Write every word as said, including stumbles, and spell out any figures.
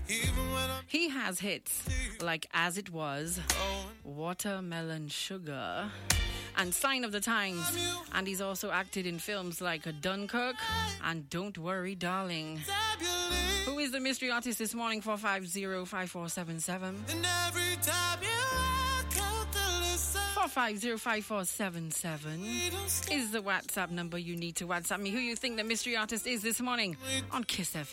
He has hits like As It Was, Watermelon Sugar, and Sign of the Times. And he's also acted in films like Dunkirk and Don't Worry, Darling. Who is the mystery artist this morning? four five zero, five four seven seven. four five zero, five four seven seven is the WhatsApp number you need to WhatsApp me who you think the mystery artist is this morning on Kiss F M.